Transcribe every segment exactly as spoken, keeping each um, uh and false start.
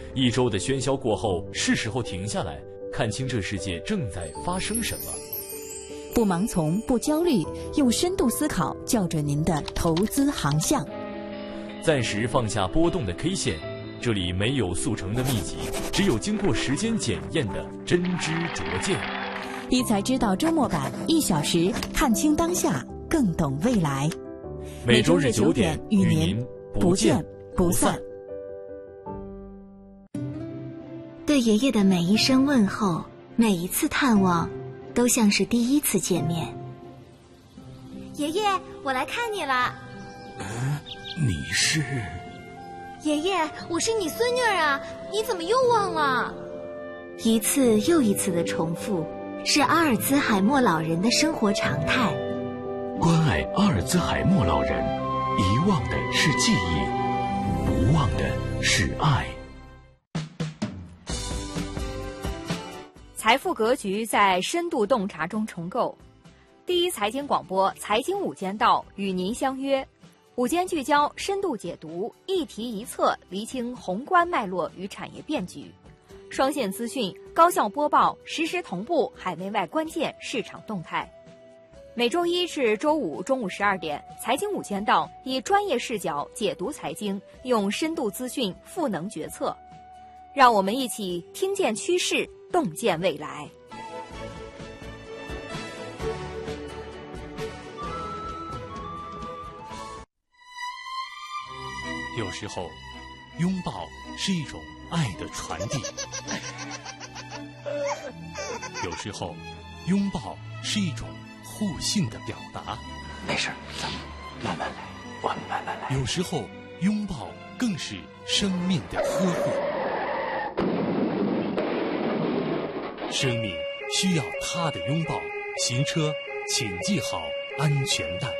一周的喧嚣过后，是时候停下来，看清这世界正在发生什么。 不盲从，不焦虑，用深度思考校准您的投资航向。 暂时放下波动的 K 线，这里没有速成的秘籍，只有经过时间检验的真知灼见。 一财知道周末版，一小时看清当下，更懂未来。 每周日九点与您不见不散。 对爷爷的每一声问候，每一次探望，都像是第一次见面。 爷爷，我来看你了。 嗯，你是？ 爷爷，我是你孙女儿啊，你怎么又忘了？ 一次又一次的重复，是阿尔兹海默老人的生活常态。 关爱阿尔兹海默老人，遗忘的是记忆，不忘的是爱。 财富格局在深度洞察中重构。第一财经广播财经午间道与您相约，午间聚焦，深度解读，一题一策，厘清宏观脉络与产业变局，双线资讯，高效播报，实时同步海内外关键市场动态。每周一至周五中午十二点，财经午间道以专业视角解读财经，用深度资讯赋能决策。让我们一起听见趋势，洞见未来。 有时候，拥抱是一种爱的传递；有时候，拥抱是一种互信的表达。 没事，咱们慢慢来，我们慢慢来。 有时候，拥抱更是生命的呵护。生命需要他的拥抱，行车请系好安全带。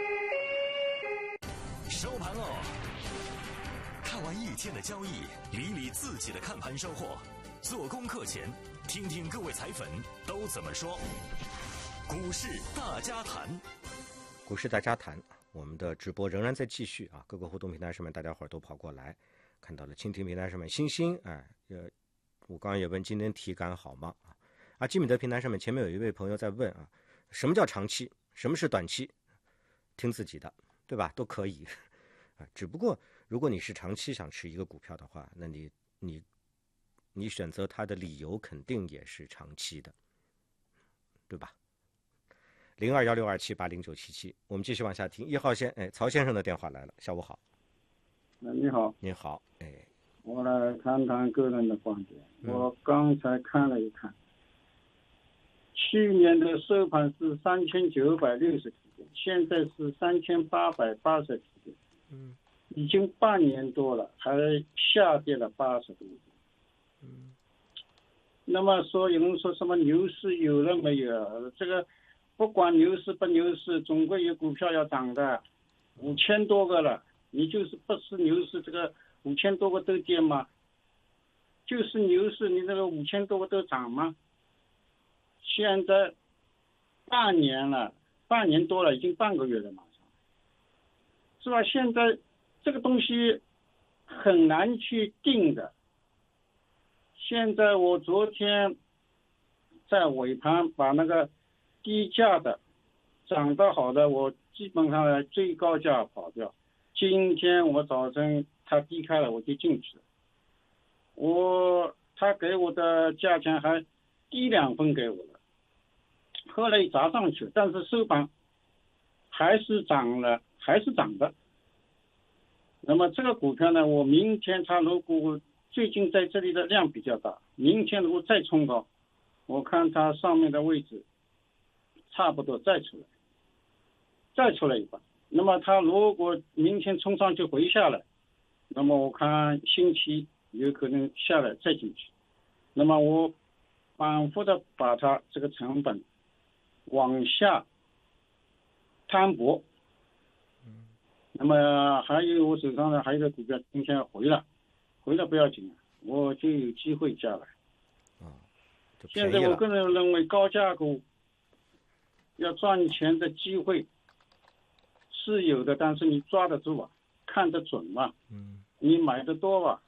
收盘喽！看完一天的交易，理理自己的看盘收获。做功课前，听听各位财粉都怎么说。股市大家谈， 股市大家谈，我们的直播仍然在继续啊！各个互动平台上面，大家伙儿都跑过来，看到了蜻蜓平台上面星星，哎，呃，我刚刚也问今天体感好吗？啊，啊，基米德平台上面前面有一位朋友在问啊，什么叫长期？什么是短期？听自己的，对吧？都可以啊。只不过如果你是长期想持一个股票的话，那你你你选择它的理由肯定也是长期的，对吧？零二幺六二七八零九七七，我们继续往下听。一号线，哎，曹先生的电话来了，下午好。 你好。 你好，哎， 我来谈谈个人的观点。嗯、我刚才看了一看，去年的收盘是三千九百六十点，现在是三千八百八十点，嗯，已经半年多了，还下跌了八十多点。嗯，那么说有人说什么牛市有了没有？这个。不管牛市不牛市，总归有股票要涨的，五千多个了，你就是不是牛市，这个五千多个都跌吗？就是牛市，你这个五千多个都涨吗？现在半年了，半年多了，已经半个月了，马上，是吧？现在这个东西很难去定的。现在我昨天在尾盘把那个低价的涨得好的，我基本上来最高价跑掉。今天我早晨它低开了，我就进去了。我他给我的价钱还低两分给我的，后来砸上去，但是收盘还是涨了，还是涨的。那么这个股票呢，我明天它如果最近在这里的量比较大，明天如果再冲高，我看它上面的位置差不多再出来，再出来一把。那么它如果明天冲上去回下来，那么我看星期有可能下来再进去。那么我反复的把它这个成本往下摊薄。那么还有我手上的还有一个股票今天回了，回了不要紧，我就有机会加来。现在我个人认为高价股要赚钱的机会是有的，但是你抓得住啊，看得准嘛，嗯，你买得多吧，